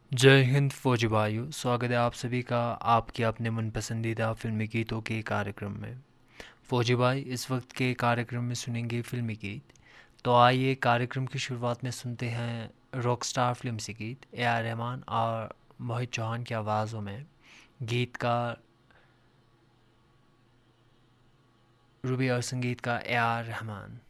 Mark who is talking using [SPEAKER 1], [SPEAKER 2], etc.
[SPEAKER 1] जय हिंद फौजी भाइयों, स्वागत है आप सभी का आपके अपने मन पसंदीदा फिल्मी गीतों के कार्यक्रम में। फौजी भाई इस वक्त के कार्यक्रम में सुनेंगे फिल्मी गीत। तो आइए कार्यक्रम की शुरुआत में सुनते हैं रॉक स्टार फिल्म से गीत ए आर रहमान और मोहित चौहान की आवाज़ों में। गीत का रूबी और संगीत का ए आर रहमान।